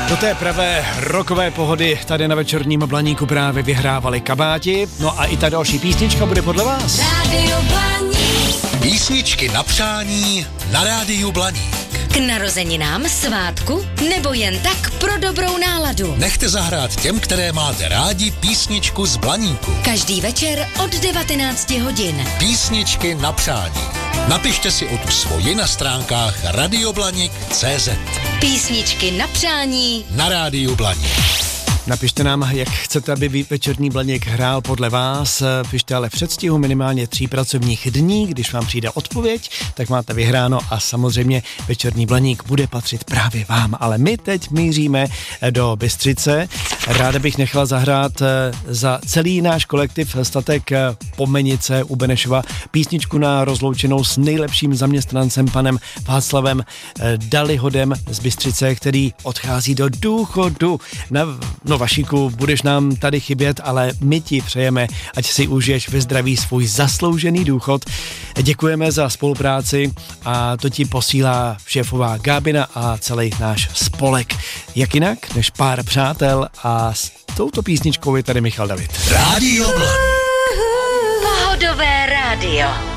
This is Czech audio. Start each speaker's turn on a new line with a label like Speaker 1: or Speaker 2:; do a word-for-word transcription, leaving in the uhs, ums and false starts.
Speaker 1: Do té pravé rokové pohody tady na Večerním Blaníku právě vyhrávali kabáti. No a i ta další písnička bude podle vás.
Speaker 2: Rádio Blaník.
Speaker 3: Písničky na přání na Rádiu Blaník.
Speaker 2: K narozeninám, svátku nebo jen tak pro dobrou náladu.
Speaker 3: Nechte zahrát těm, které máte rádi, písničku z Blaníku.
Speaker 2: Každý večer od devatenácti hodin.
Speaker 3: Písničky na přání. Napište si o tu svoji na stránkách radioblanik tečka cé zet.
Speaker 2: Písničky na přání
Speaker 3: na Rádiu Blaník.
Speaker 1: Napište nám, jak chcete, aby Večerní Blaník hrál podle vás. Pište ale v předstihu minimálně tří pracovních dní. Když vám přijde odpověď, tak máte vyhráno a samozřejmě Večerní Blaník bude patřit právě vám. Ale my teď míříme do Bystřice. Ráda bych nechala zahrát za celý náš kolektiv Statek Pomenice u Benešova písničku na rozloučenou s nejlepším zaměstnancem panem Václavem Dalihodem z Bystřice, který odchází do důchodu. Na, no Vašíku, budeš nám tady chybět, ale my ti přejeme, ať si užiješ ve zdraví svůj zasloužený důchod. Děkujeme za spolupráci a to ti posílá šéfová Gábina a celý náš spolek. Jak jinak než pár přátel a s touto písničkou je tady Michal David.
Speaker 3: Rádio Blaník.
Speaker 2: Pohodové rádio.